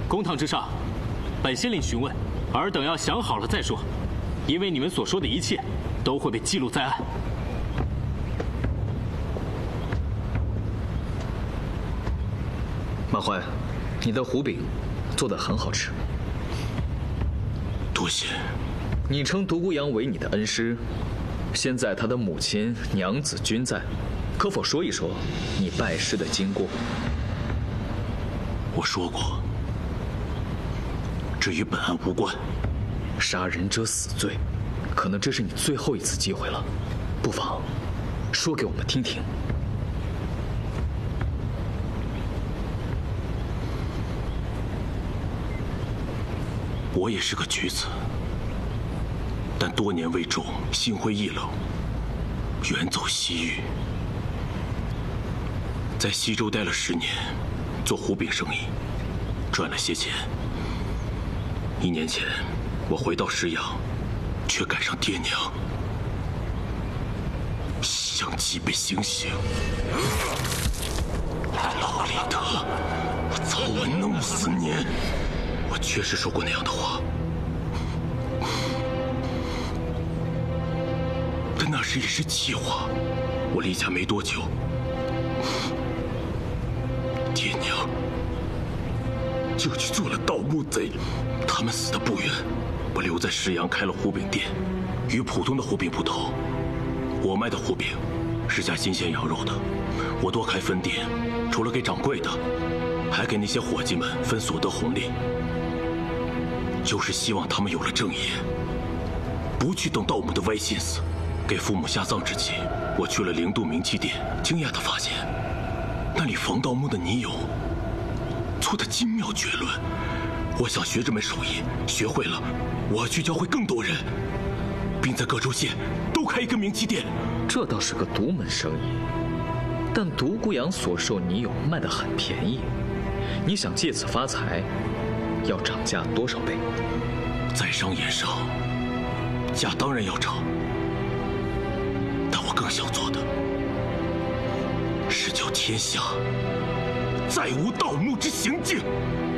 公堂之上，本先令询问，尔等要想好了再说，因为你们所说的一切都会被记录在案。 马怀，你的胡饼做得很好吃。 多谢。 你称独孤阳为你的恩师，现在他的母亲、娘子均在，可否说一说你拜师的经过？ 我说过，这与本案无关。 杀人者死罪，可能这是你最后一次机会了，不妨说给我们听听。 我也是个举子，但多年未中，心灰意冷，远走西域，在西周待了10年，做胡饼生意，赚了些钱。1年前，我回到石阳，却赶上爹娘相继被行刑。老李德，我早晚弄死你！我确实说过那样的话，但那时也是气话。我离家没多久，爹娘就去做了盗墓贼，他们死得不远。我留在石阳开了胡饼店，与普通的胡饼不同，我卖的胡饼是加新鲜羊肉的。我多开分店，除了给掌柜的，还给那些伙计们分所得红利。就是希望他们有了正业，不去动盗墓的歪心思。给父母下葬之际，我去了灵渡冥器殿，惊讶地发现，那里防盗墓的泥俑做得精妙绝伦。我想学这门手艺，学会了，我要去教会更多人，并在各州县都开一个冥器殿。 这倒是个独门生意，但独孤阳所售泥俑卖得很便宜，你想借此发财，要涨价多少倍？ 在商言商，价当然要涨，但我更想做的是叫天下再无盗墓之行径。